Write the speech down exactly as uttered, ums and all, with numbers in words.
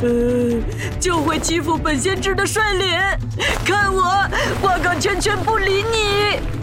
呃，就会欺负本仙芝的帅脸。看我画个圈圈不理你。